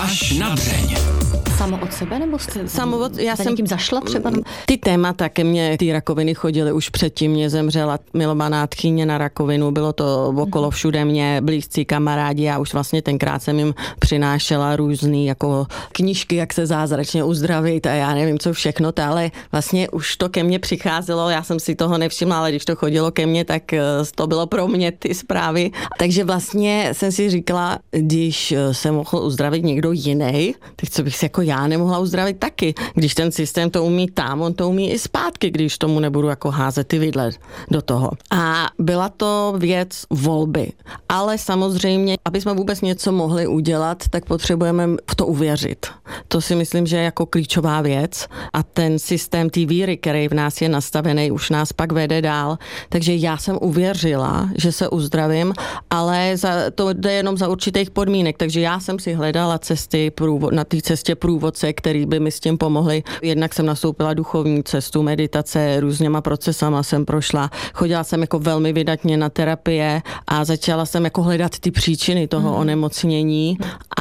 Až na dřeň. Samo od sebe, nebo jste já jsem tím zašla třeba? Ty témata ke mně, ty rakoviny chodily už předtím, mě zemřela milovaná tchýně na rakovinu, bylo to okolo všude mě, blízcí kamarádi, já už vlastně tenkrát jsem jim přinášela různý jako knížky, jak se zázračně uzdravit a já nevím co všechno, ale vlastně už to ke mně přicházelo, já jsem si toho nevšimla, ale když to chodilo ke mně, tak to bylo pro mě ty zprávy. Takže vlastně jsem si říkala, když se mohl uzdravit někdo jiný, tak co bych si jako já nemohla uzdravit taky. Když ten systém to umí tam, on to umí i zpátky, když tomu nebudu jako házet ty vidle do toho. A byla to věc volby. Ale samozřejmě, aby jsme vůbec něco mohli udělat, tak potřebujeme v to uvěřit. To si myslím, že je jako klíčová věc. A ten systém té víry, který v nás je nastavený, už nás pak vede dál. Takže já jsem uvěřila, že se uzdravím, ale to jde jenom za určitých podmínek. Takže já jsem si hledala cesty na té cestě průvodce, který by mi s tím pomohli. Jednak jsem nastoupila duchovní cestu, meditace, různěma procesama jsem prošla. Chodila jsem jako velmi vydatně na terapie a začala jsem jako hledat ty příčiny toho onemocnění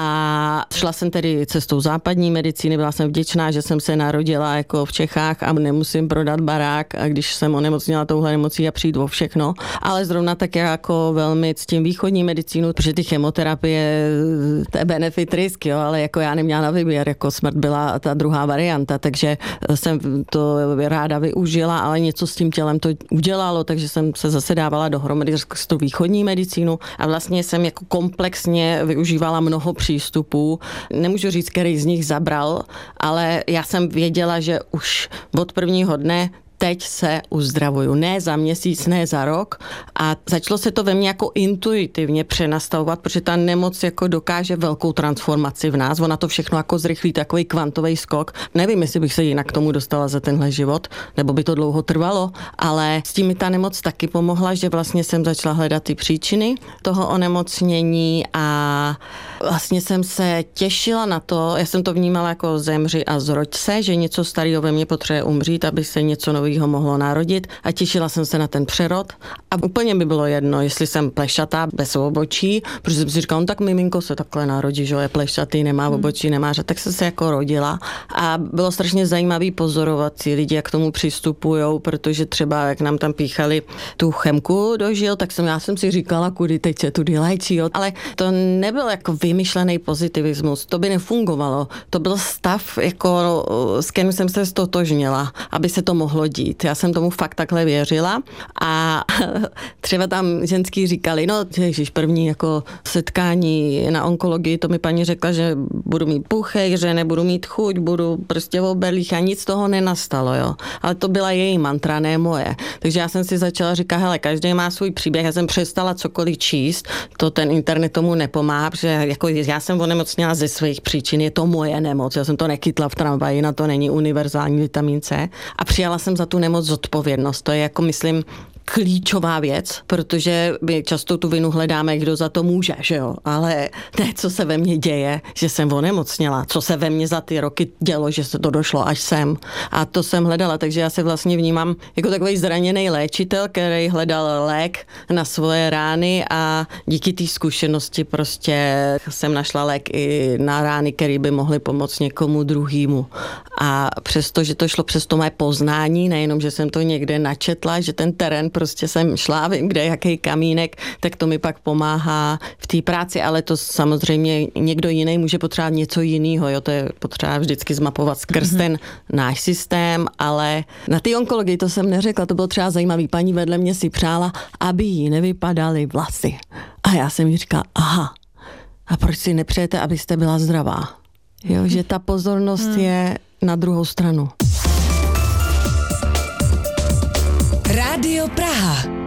a šla jsem tedy cestou západní medicíny. Byla jsem vděčná, že jsem se narodila jako v Čechách a nemusím prodat barák, a když jsem onemocněla touhle nemocí a přijít o všechno. Ale zrovna tak jako velmi s tím východní medicínu, protože ty chemoterapie, to je benefit risk, jo, ale jako já neměla na výběr, jako smrt byla ta druhá varianta, takže jsem to ráda využila, ale něco s tím tělem to udělalo, takže jsem se zase dávala dohromady s tou východní medicínu a vlastně jsem jako komplexně využívala mnoho přístupů. Nemůžu říct, který z nich zabral, ale já jsem věděla, že už od prvního dne teď se uzdravuju. Ne za měsíc, ne za rok. A začalo se to ve mně jako intuitivně přenastavovat, protože ta nemoc jako dokáže velkou transformaci v nás. Ona to všechno jako zrychlí, takový kvantový skok. Nevím, jestli bych se jinak k tomu dostala za tenhle život, nebo by to dlouho trvalo, ale s tím mi ta nemoc taky pomohla, že vlastně jsem začala hledat ty příčiny toho onemocnění a vlastně jsem se těšila na to, já jsem to vnímala jako zemři a zroď se, že něco starého ve mně potřebuje umřít, aby se něco nového ho mohlo narodit a těšila jsem se na ten přerod a úplně by bylo jedno, jestli jsem plešatá bez obočí, protože jsem si říkala, no tak miminko se takhle narodí, že je plešatý, nemá obočí, nemá řad, tak jsem se jako rodila a bylo strašně zajímavý pozorovat si lidi, jak k tomu přistupujou, protože třeba jak nám tam píchali tu chemku do žil, tak já jsem si říkala, kudy teď se tudy léčí, ale to nebyl jako vymyšlený pozitivismus, to by nefungovalo, to byl stav, jako s kterým jsem se stotožnila, aby se to mohlo dít. Já jsem tomu fakt takhle věřila a třeba tam ženský říkali, no ježiš, první jako setkání na onkologii, to mi paní řekla, že budu mít puchej, že nebudu mít chuť, budu prostě v obelích a nic toho nenastalo, jo. Ale to byla její mantra, ne moje. Takže já jsem si začala říkat, hele, každý má svůj příběh, já jsem přestala cokoliv číst, to ten internet tomu nepomáhá, že jako já jsem onemocněla ze svých příčin, je to moje nemoc, já jsem to nechytla v tramvaji, na to není univerzální vitamin C a přijala jsem za tu nemoc zodpovědnost. To je jako, myslím, klíčová věc, protože my často tu vinu hledáme, kdo za to může, že jo? Ale ne, co se ve mně děje, že jsem onemocněla, co se ve mně za ty roky dělo, že se to došlo až sem. A to jsem hledala, takže já se vlastně vnímám jako takový zraněný léčitel, který hledal lék na svoje rány a díky té zkušenosti prostě jsem našla lék i na rány, který by mohly pomoct někomu druhému. A přesto, že to šlo přes to moje poznání, nejenom, že jsem to někde načetla, že ten terén prostě jsem šla, vím, kde jaký kamínek, tak to mi pak pomáhá v té práci, ale to samozřejmě někdo jiný může potřebovat něco jiného, jo, to je potřeba vždycky zmapovat skrz ten náš systém, ale na té onkologii to jsem neřekla, to bylo třeba zajímavý, paní vedle mě si přála, aby jí nevypadaly vlasy. A já jsem jí říkala, aha, a proč si nepřejete, abyste byla zdravá? Jo, že ta pozornost je na druhou stranu. Rádio Praha.